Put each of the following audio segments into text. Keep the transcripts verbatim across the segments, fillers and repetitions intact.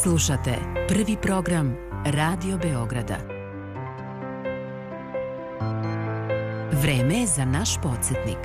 Slušate prvi program Radio Beograda. Vreme je za naš podsjetnik.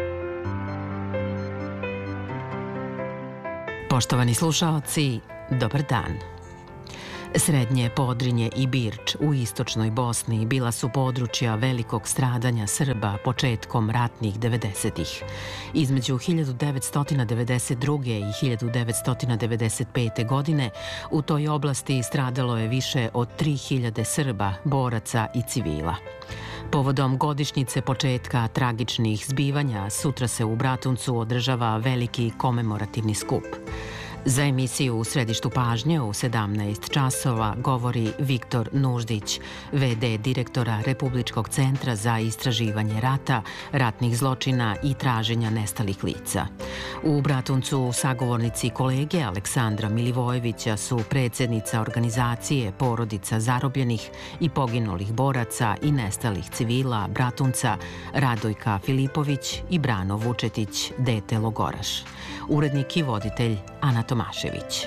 Poštovani slušaoci, dobar dan. Srednje Podrinje i Birč u istočnoj Bosni bila su područja velikog stradanja Srba početkom ratnih devedesetih. Između hiljadu devetsto devedeset druge i hiljadu devetsto devedeset pete. godine u toj oblasti stradalo je više od tri hiljade Srba, boraca i civila. Povodom godišnjice početka tragičnih zbivanja, sutra se u Bratuncu održava veliki komemorativni skup. Za emisiju U središtu pažnje u sedamnaest časova govori Viktor Nuždić, ve de direktora Republičkog centra za istraživanje rata, ratnih zločina i traženja nestalih lica. U Bratuncu sagovornici kolege Aleksandra Milivojevića su predsjednica organizacije Porodica zarobljenih i poginulih boraca i nestalih civila Bratunca Radojka Filipović i Brano Vučetić, dete logoraš. Urednik i voditelj Ana Tomašević.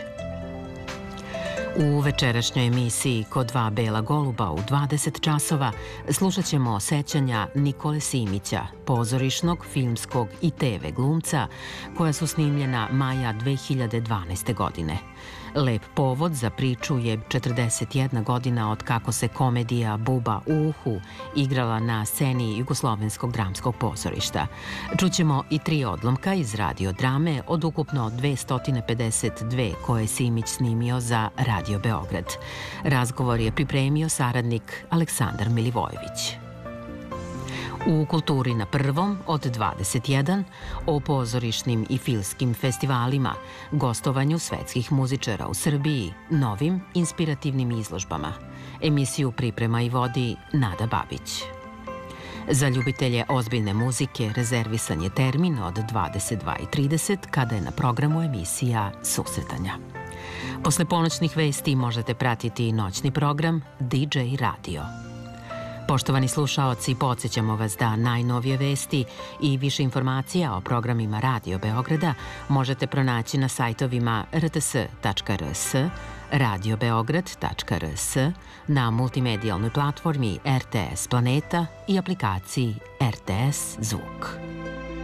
U večerašnjoj emisiji Kod dva bela goluba u dvadeset časova slušat ćemo sećanja Nikole Simića, pozorišnog, filmskog i te ve glumca, koja su snimljena maja dve hiljade dvanaeste. godine. Lep povod za priču je četrdeset jedna godina od kako se komedija Buba u uhu igrala na sceni Jugoslovenskog dramskog pozorišta. Čućemo i tri odlomka iz radiodrame od ukupno dvesta pedeset dve koje je Simić snimio za Radio Beograd. Razgovor je pripremio saradnik Aleksandar Milivojević. U Kulturi na prvom od dvadeset jedan o pozorišnim i filmskim festivalima, gostovanju svetskih muzičara u Srbiji, novim inspirativnim izložbama. Emisiju priprema i vodi Nada Babić. Za ljubitelje ozbiljne muzike rezervisan je termin od dvadeset dva i trideset kada je na programu emisija Susretanja. Posle ponoćnih vesti možete pratiti i noćni program di džej Radio. Poštovani slušaoci, podsjećamo vas da najnovije vesti i više informacija o programima Radio Beograda možete pronaći na sajtovima er te es tačka er es, radio beograd tačka er es, na multimedijalnoj platformi er te es Planeta i aplikaciji er te es Zvuk.